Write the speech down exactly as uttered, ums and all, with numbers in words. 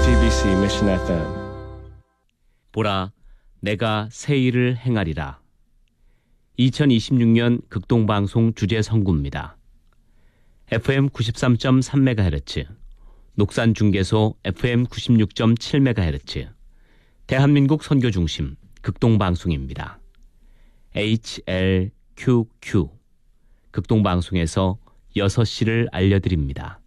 티비씨 Mission 에프엠. 보라, 내가 새 일을 행하리라. 이천이십육 년 극동방송 주제 선구입니다. 에프엠 구십삼 점 삼 메가헤르츠, 녹산중계소 에프엠 구십육 점 칠 메가헤르츠, 대한민국 선교중심 극동방송입니다. 에이치엘큐큐, 극동방송에서 여섯 시를 알려드립니다.